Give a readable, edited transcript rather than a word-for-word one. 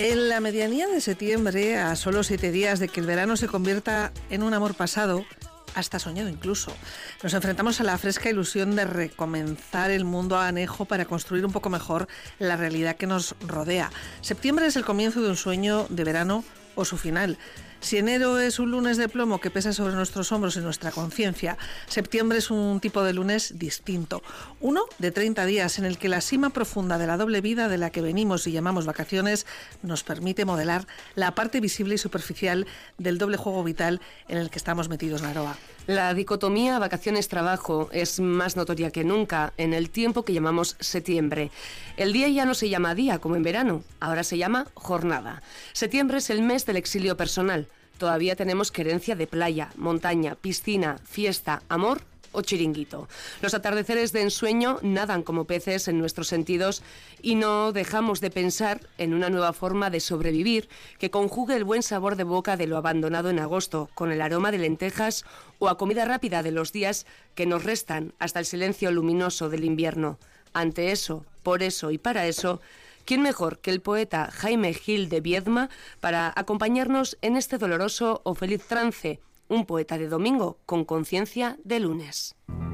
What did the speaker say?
En la medianía de septiembre, a solo 7 días de que el verano se convierta en un amor pasado, hasta soñado incluso, nos enfrentamos a la fresca ilusión de recomenzar el mundo a anejo para construir un poco mejor la realidad que nos rodea. Septiembre es el comienzo de un sueño de verano o su final. Si enero es un lunes de plomo que pesa sobre nuestros hombros y nuestra conciencia, septiembre es un tipo de lunes distinto. Uno de 30 días en el que la sima profunda de la doble vida de la que venimos y llamamos vacaciones nos permite modelar la parte visible y superficial del doble juego vital en el que estamos metidos, Naroa. La dicotomía vacaciones-trabajo es más notoria que nunca en el tiempo que llamamos septiembre. El día ya no se llama día como en verano, ahora se llama jornada. Septiembre es el mes del exilio personal. Todavía tenemos querencia de playa, montaña, piscina, fiesta, amor o chiringuito. Los atardeceres de ensueño nadan como peces en nuestros sentidos y no dejamos de pensar en una nueva forma de sobrevivir que conjugue el buen sabor de boca de lo abandonado en agosto con el aroma de lentejas o a comida rápida de los días que nos restan hasta el silencio luminoso del invierno. Ante eso, por eso y para eso, ¿quién mejor que el poeta Jaime Gil de Viedma para acompañarnos en este doloroso o feliz trance? Un poeta de domingo con conciencia de lunes.